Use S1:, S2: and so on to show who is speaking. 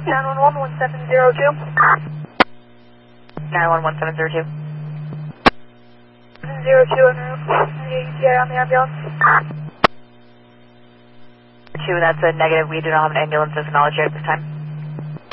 S1: 911-1702.
S2: 911-1702.
S1: 02 en route. ETA on the ambulance.
S2: 2, that's a negative. We do not have an ambulance as knowledge here at this time.